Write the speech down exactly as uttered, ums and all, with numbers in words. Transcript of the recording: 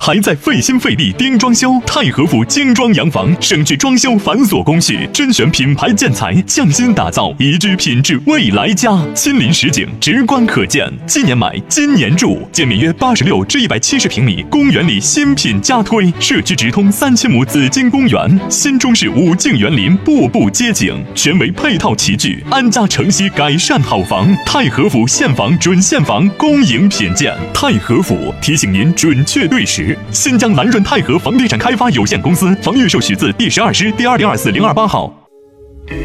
还在费心费力盯装修。太和府精装洋房，省去装修繁琐工序，甄选品牌建材，匠心打造宜居品质未来家。亲临实景，直观可见。今年买，今年住，建面约八十六至一百七十平米，公园里新品加推，社区直通三千亩紫金公园，新中式五径园林，步步街景，全为配套齐聚，安家承息改善好房。太和府现房准现房公营品鉴，太和府提醒您准确对时。新疆蓝润太和房地产开发有限公司房预售许字第十二师第二零二四零二八号。